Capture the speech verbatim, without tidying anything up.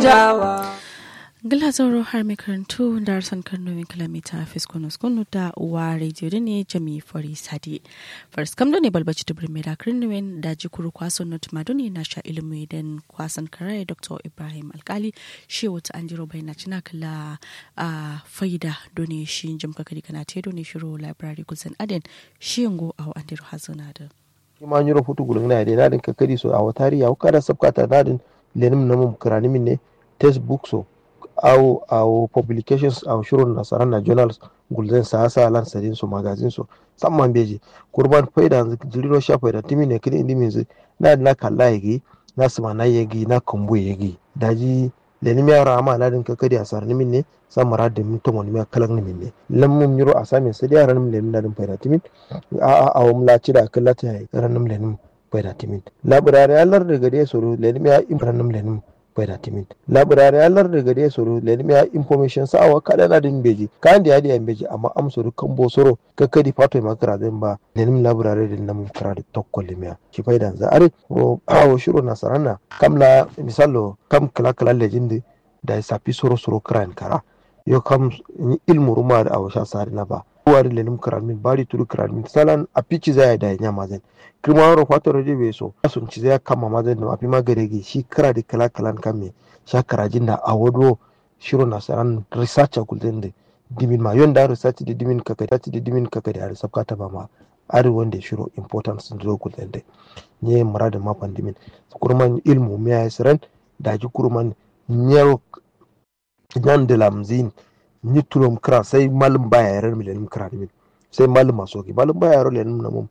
jawa Glazoro har mai karantu darasan karnomin kilomita fiskunus kunu da uwa rediyo da ne jami fari sadi. First kam ne balbaci tubir mai da karnomin da jikuru kwason not madoni na sha ilimi den kwasan karai Doctor Ibrahim Alkali shi wata an jiro bai na cina kala a faida doni shi jim kakari kana te doni shiro library kusan aden shi yango a an jiro hazana da. Ima an jiro futu gulun na da nadin kakari so a watari ya kada sabkata nadin lenim namun karanimin ne textbook so au au publications au shurun nasaran na journals gulden sa sa lan sadin so magazine so samman beji kurban faida jiriro sha faida timi ne kini indi minzi na na kalla yegi na suma na yegi na kumbu yegi daji lenim ya rama na din kakari asar nimin ne samara da min tomon mi kalan nimin ne lammum yiro asamin sai ya ranim lenim na din faida timin a a awum la cida kallata yayi ranim lenim faida timin laburare allar daga dai soro lenim ya imranim lenim faida timin laburare allar daga dai soro lenim ya information sawa kada na din beji kan da yadi yan beji amma am soro kan bo soro kakkadi fato ma kara den ba lenim laburare din nam kara da tokkol limya ki faida za are o awo shiro nasarana kamla misalo kam kala kala legend da sapi soro soro kran kara yo kam ilmu ruma da awasha sari na ba wari lenim kran min bari turu kran min salan a pici zai da nya mazen kirma ro fato rede be so sun ci zai kama mazen no afi magarege shi kara da kala kalan kame sha karajin da awodo shiro nasaran research gulden de dimin ma yonda research de dimin kaka da de dimin kaka da sabkata ba ma ari wanda shiro importance sun zo gulden de ne marada ma pandimin kurman ilmu me ayisran da ji kurman nyero nyan de lamzin ni tulum kra sai malum baya yaran milenim kra dimin sai malum maso ki malum baya yaran lenim namum